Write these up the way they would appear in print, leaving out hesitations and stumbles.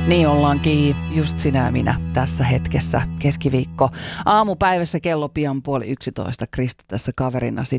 Niin ollaankin, just sinä ja minä tässä hetkessä, keskiviikko. Aamupäivässä kello pian 10:30, Krista tässä kaverinasi.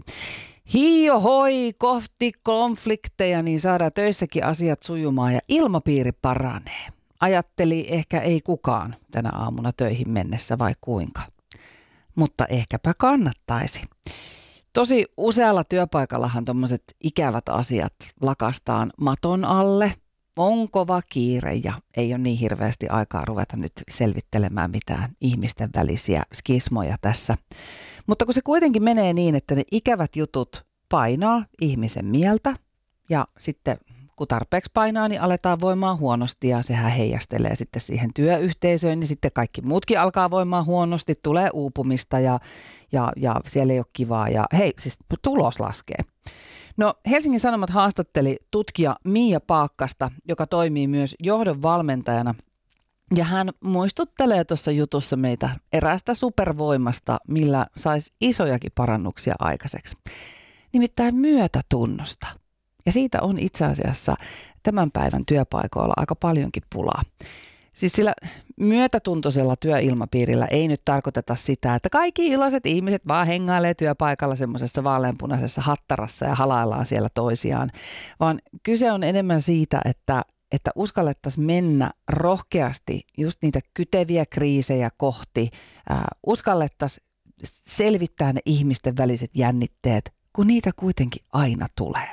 Hoi kohti konflikteja, niin saadaan töissäkin asiat sujumaan ja ilmapiiri paranee. Ajatteli ehkä ei kukaan tänä aamuna töihin mennessä vai kuinka. Mutta ehkäpä kannattaisi. Tosi usealla työpaikallahan tommoset ikävät asiat lakastaan maton alle. On kova kiire ja ei ole niin hirveästi aikaa ruveta nyt selvittelemään mitään ihmisten välisiä skismoja tässä. Mutta kun se kuitenkin menee niin, että ne ikävät jutut painaa ihmisen mieltä ja sitten kun tarpeeksi painaa, niin aletaan voimaan huonosti ja sehän heijastelee sitten siihen työyhteisöön, niin sitten kaikki muutkin alkaa voimaan huonosti, tulee uupumista ja siellä ei ole kivaa ja hei, siis tulos laskee. No Helsingin Sanomat haastatteli tutkija Miia Paakkasta, joka toimii myös johdon valmentajana. Ja hän muistuttelee tuossa jutussa meitä eräästä supervoimasta, millä saisi isojakin parannuksia aikaiseksi. Nimittäin myötätunnosta. Ja siitä on itse asiassa tämän päivän työpaikoilla aika paljonkin pulaa. Siis sillä myötätuntoisella työilmapiirillä ei nyt tarkoiteta sitä, että kaikki iloiset ihmiset vaan hengailee työpaikalla semmoisessa vaaleanpunaisessa hattarassa ja halaillaan siellä toisiaan, vaan kyse on enemmän siitä, että uskallettaisiin mennä rohkeasti just niitä kyteviä kriisejä kohti, uskallettaisiin selvittää ne ihmisten väliset jännitteet, kun niitä kuitenkin aina tulee.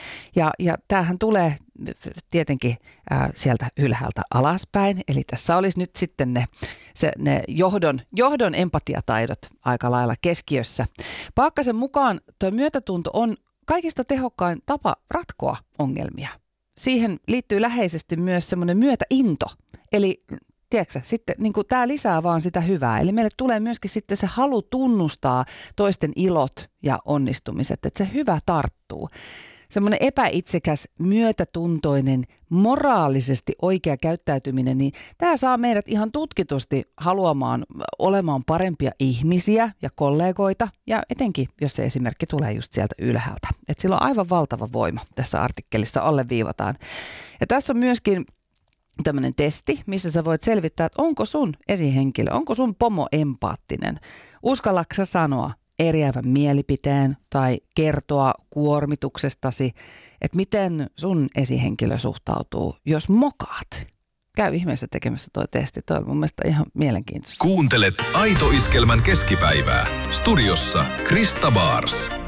Ja tämähän tulee tietenkin sieltä ylhäältä alaspäin, eli tässä olisi nyt sitten ne johdon empatiataidot aika lailla keskiössä. Paakkasen mukaan tuo myötätunto on kaikista tehokkain tapa ratkoa ongelmia. Siihen liittyy läheisesti myös semmoinen myötäinto, eli tiedätkö, sitten niin kuin tämä lisää vaan sitä hyvää. Eli meille tulee myöskin sitten se halu tunnustaa toisten ilot ja onnistumiset, että se hyvä tarttuu. Semmoinen epäitsekäs, myötätuntoinen, moraalisesti oikea käyttäytyminen, niin tämä saa meidät ihan tutkitusti haluamaan olemaan parempia ihmisiä ja kollegoita. Ja etenkin, jos se esimerkki tulee just sieltä ylhäältä. Että sillä on aivan valtava voima tässä artikkelissa alleviivataan. Ja tässä on myöskin tämmöinen testi, missä sä voit selvittää, että onko sun esihenkilö, onko sun pomo empaattinen. Uskallatko sä sanoa eriävän mielipiteen tai kertoa kuormituksestasi, että miten sun esihenkilö suhtautuu, jos mokaat. Käy ihmeessä tekemässä toi testi, toi on mun mielestä ihan mielenkiintoista. Kuuntelet Aito Iskelmän keskipäivää. Studiossa Krista Baars.